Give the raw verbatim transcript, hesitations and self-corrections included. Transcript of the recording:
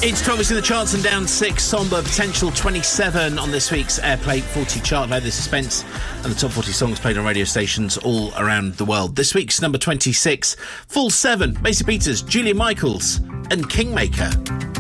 It's twelve in the charts and down six. Somber Potential twenty-seven on this week's Airplay forty chart. Load the suspense and the top forty songs played on radio stations all around the world. This week's number twenty-six, Full seven, Macy Peters, Julia Michaels and Kingmaker.